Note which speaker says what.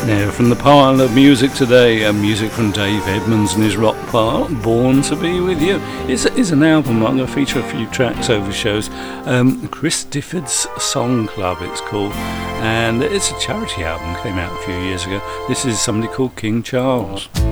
Speaker 1: Now, from the pile of music today, music from Dave Edmunds and his rock part, Born to Be With You. It's an album. I'm going to feature a few tracks over shows. Chris Difford's Song Club, it's called. And it's a charity album, came out a few years ago. This is somebody called King Charles.